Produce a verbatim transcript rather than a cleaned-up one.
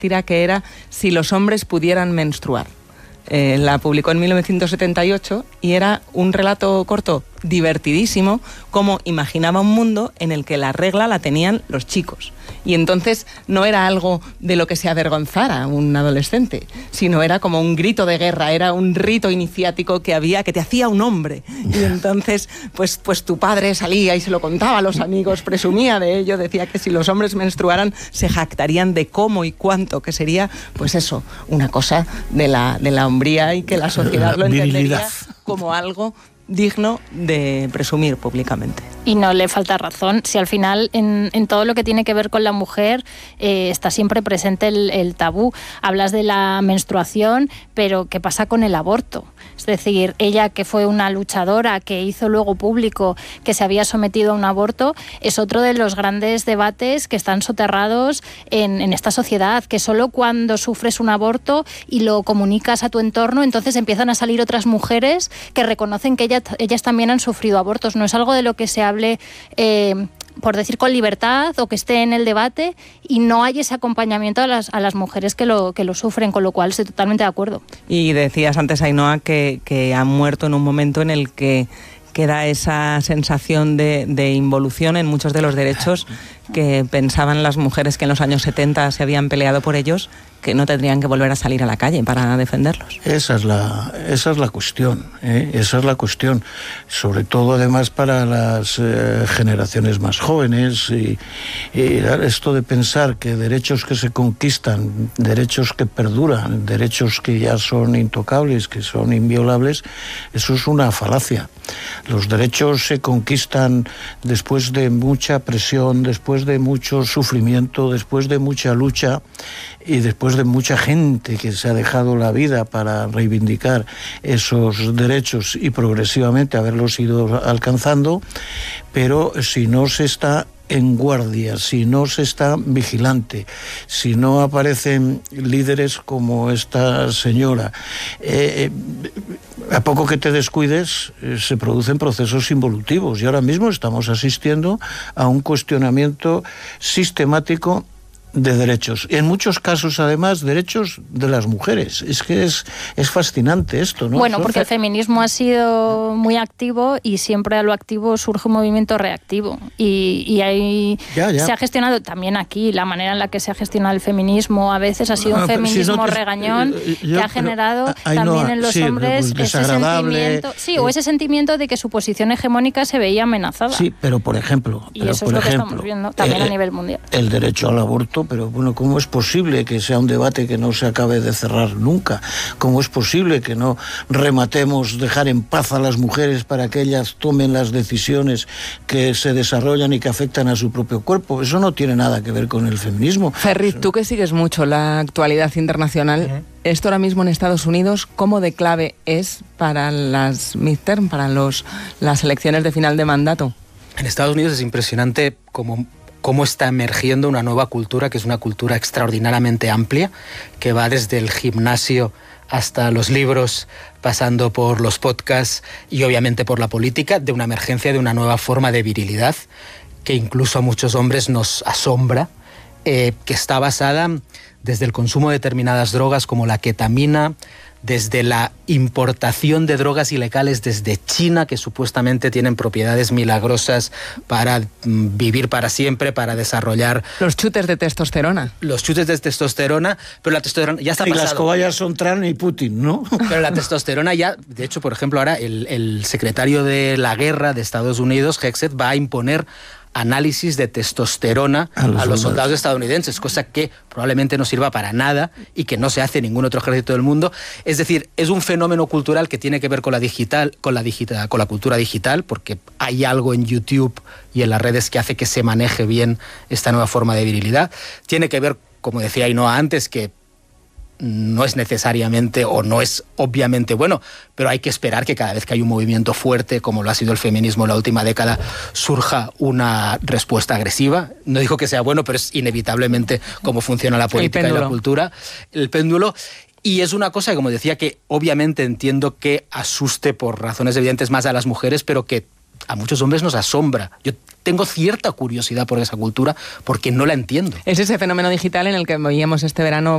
sátira que era Si los hombres pudieran menstruar. Eh, la publicó en mil novecientos setenta y ocho y era un relato corto divertidísimo, como imaginaba un mundo en el que la regla la tenían los chicos. Y entonces no era algo de lo que se avergonzara un adolescente, sino era como un grito de guerra, era un rito iniciático que había, que te hacía un hombre. Y entonces, pues, pues tu padre salía y se lo contaba a los amigos, presumía de ello, decía que si los hombres menstruaran se jactarían de cómo y cuánto, que sería, pues eso, una cosa de la, de la hombría y que la sociedad lo entendería como algo digno de presumir públicamente. Y no le falta razón, si al final en, en todo lo que tiene que ver con la mujer eh, está siempre presente el, el tabú. Hablas de la menstruación, pero ¿qué pasa con el aborto? Es decir, ella, que fue una luchadora, que hizo luego público que se había sometido a un aborto, es otro de los grandes debates que están soterrados en, en esta sociedad, que solo cuando sufres un aborto y lo comunicas a tu entorno, entonces empiezan a salir otras mujeres que reconocen que ellas, ellas también han sufrido abortos. No es algo de lo que se hable, eh, por decir, con libertad, o que esté en el debate, y no hay ese acompañamiento a las, a las mujeres que lo, que lo sufren, con lo cual estoy totalmente de acuerdo. Y decías antes, Ainhoa, que, que han muerto en un momento en el que queda esa sensación de, de involución en muchos de los derechos que pensaban las mujeres que en los años setenta se habían peleado por ellos, que no tendrían que volver a salir a la calle para defenderlos. Esa es la, esa es la cuestión, ¿eh? Esa es la cuestión, sobre todo además para las eh, generaciones más jóvenes, y, y esto de pensar que derechos que se conquistan, derechos que perduran, derechos que ya son intocables, que son inviolables, eso es una falacia. Los derechos se conquistan después de mucha presión, después de mucho sufrimiento, después de mucha lucha y después de mucha gente que se ha dejado la vida para reivindicar esos derechos y progresivamente haberlos ido alcanzando. Pero si no se está en guardia, si no se está vigilante, si no aparecen líderes como esta señora, eh, a poco que te descuides, eh, se producen procesos involutivos, y ahora mismo estamos asistiendo a un cuestionamiento sistemático de derechos. En muchos casos, además, derechos de las mujeres. Es que es, es fascinante esto, ¿no? Bueno, porque el feminismo ha sido muy activo y siempre a lo activo surge un movimiento reactivo. Y, y ahí ya, ya. se ha gestionado también aquí, la manera en la que se ha gestionado el feminismo, a veces ha sido un no, feminismo si no te, regañón eh, yo, que ha generado pero, ay, también no, en los sí, hombres pues ese sentimiento, sí, eh, o ese sentimiento de que su posición hegemónica se veía amenazada. Sí, pero por ejemplo... Y pero eso por es lo ejemplo, que estamos viendo también eh, a nivel mundial. El derecho al aborto, pero bueno, ¿cómo es posible que sea un debate que no se acabe de cerrar nunca? ¿Cómo es posible que no rematemos dejar en paz a las mujeres para que ellas tomen las decisiones que se desarrollan y que afectan a su propio cuerpo? Eso no tiene nada que ver con el feminismo. Ferri, tú que sigues mucho la actualidad internacional, uh-huh. esto ahora mismo en Estados Unidos, ¿cómo de clave es para las midterm, para los, las elecciones de final de mandato? En Estados Unidos es impresionante cómo cómo está emergiendo una nueva cultura, que es una cultura extraordinariamente amplia, que va desde el gimnasio hasta los libros, pasando por los podcasts y obviamente por la política, de una emergencia de una nueva forma de virilidad, que incluso a muchos hombres nos asombra, eh, que está basada desde el consumo de determinadas drogas como la ketamina, desde la importación de drogas ilegales desde China, que supuestamente tienen propiedades milagrosas para mm, vivir para siempre, para desarrollar... Los chutes de testosterona. Los chutes de testosterona, pero la testosterona ya está y pasado. Y las cobayas son Trump y Putin, ¿no? Pero la testosterona ya, de hecho, por ejemplo, ahora el, el secretario de la guerra de Estados Unidos, Hegseth, va a imponer análisis de testosterona a los, a los soldados estadounidenses, cosa que probablemente no sirva para nada y que no se hace en ningún otro ejército del mundo. Es decir, es un fenómeno cultural que tiene que ver con la digital, con la digital, con la cultura digital, porque hay algo en YouTube y en las redes que hace que se maneje bien esta nueva forma de virilidad. Tiene que ver, como decía Ainhoa antes, que no es necesariamente o no es obviamente bueno, pero hay que esperar que cada vez que hay un movimiento fuerte, como lo ha sido el feminismo en la última década, surja una respuesta agresiva. No digo que sea bueno, pero es inevitablemente cómo funciona la política y la cultura, el péndulo. Y es una cosa, como decía, que obviamente entiendo que asuste por razones evidentes más a las mujeres, pero que a muchos hombres nos asombra. Yo tengo cierta curiosidad por esa cultura porque no la entiendo. Es ese fenómeno digital en el que veíamos este verano